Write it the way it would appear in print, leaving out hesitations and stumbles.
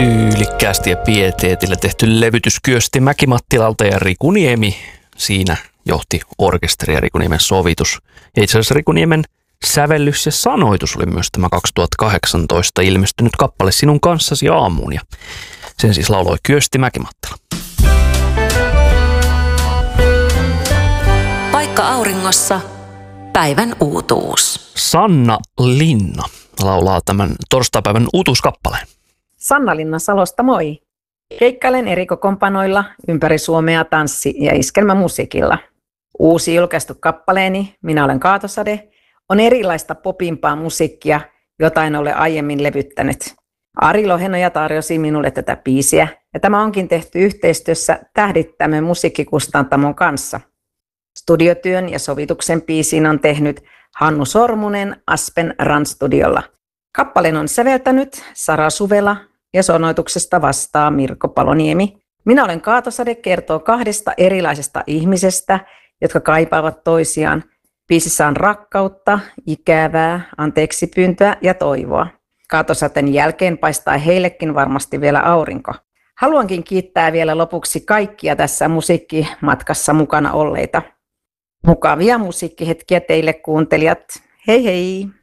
Tyylikkäästi ja pieteetillä tehty levytys Kyösti Mäki-Mattilalta ja Riku Niemi. Siinä johti orkesteri ja Riku Niemen sovitus. Ja itse asiassa Riku Niemen sävellys ja sanoitus oli myös tämä 2018 ilmestynyt kappale Sinun kanssasi aamuun. Ja sen siis lauloi Kyösti Mäki-Mattila. Paikka auringossa. Päivän uutuus. Sanna Linna laulaa tämän torstaipäivän uutuuskappaleen. Sanna Linna Salosta moi! Keikkailen eri kokoonpanoilla ympäri Suomea tanssi- ja iskelmämusiikilla. Uusi julkaistu kappaleeni, Minä olen Kaatosade, on erilaista popimpaa musiikkia, jota en ole aiemmin levyttänyt. Ari Lohenoja tarjosi minulle tätä biisiä, ja tämä onkin tehty yhteistyössä Tähdittämme musiikkikustantamon kanssa. Studiotyön ja sovituksen biisiin on tehnyt Hannu Sormunen Aspen Run-studiolla. Kappaleen on säveltänyt Sara Suvela ja sonoituksesta vastaa Mirko Paloniemi. Minä olen Kaatosade kertoo kahdesta erilaisesta ihmisestä, jotka kaipaavat toisiaan. Biisissä on rakkautta, ikävää, anteeksipyyntöä ja toivoa. Kaatosateen jälkeen paistaa heillekin varmasti vielä aurinko. Haluankin kiittää vielä lopuksi kaikkia tässä musiikkimatkassa mukana olleita. Mukavia musiikkihetkiä teille kuuntelijat. Hei hei!